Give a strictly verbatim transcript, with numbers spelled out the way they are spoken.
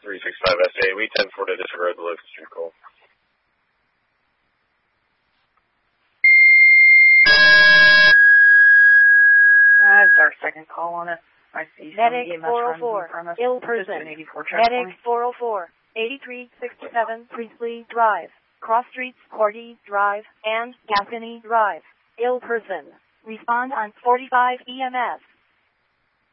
three six five S A. We ten four to disregard the Locust Street call. That's our second call on it. I see some Medic E M S four oh runs four, in front of us. ill person. Medic four oh four, eighty-three sixty-seven Priestley Drive, Cross Streets, Cordy Drive, and Gascony Drive. Ill person. Respond on forty-five E M S.